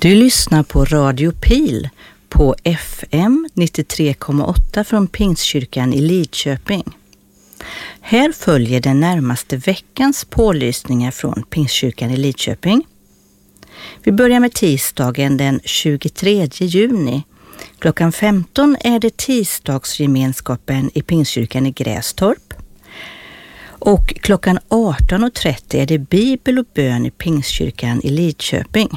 Du lyssnar på Radio Pil på FM 93,8 från Pingstkyrkan i Lidköping. Här följer den närmaste veckans pålysningar från Pingstkyrkan i Lidköping. Vi börjar med tisdagen den 23 juni. Klockan 15 är det tisdagsgemenskapen i Pingstkyrkan i Grästorp. Och klockan 18.30 är det bibel och bön i Pingstkyrkan i Lidköping.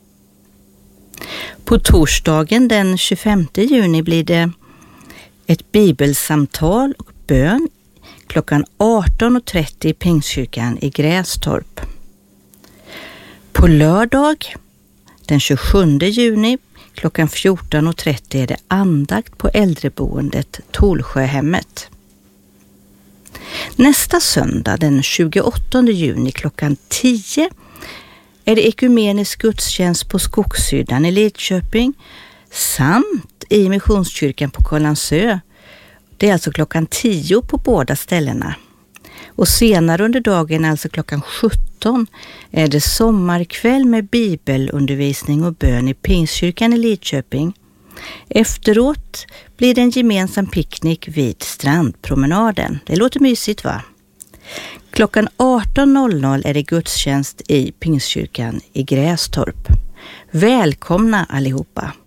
På torsdagen den 25 juni blir det ett bibelsamtal och bön klockan 18.30 i Pingstkyrkan i Grästorp. På lördag den 27 juni klockan 14.30 är det andakt på äldreboendet Tolsjöhemmet. Nästa söndag den 28 juni klockan 10 är det ekumenisk gudstjänst på Skogshyddan i Lidköping samt i Missionskyrkan på Kållandsö. Det är alltså klockan 10 på båda ställena. Och senare under dagen, alltså klockan 17, är det sommarkväll med bibelundervisning och bön i Pingstkyrkan i Lidköping. Efteråt blir det en gemensam picknick vid strandpromenaden. Det låter mysigt, va? Klockan 18.00 är det gudstjänst i Pingstkyrkan i Grästorp. Välkomna allihopa!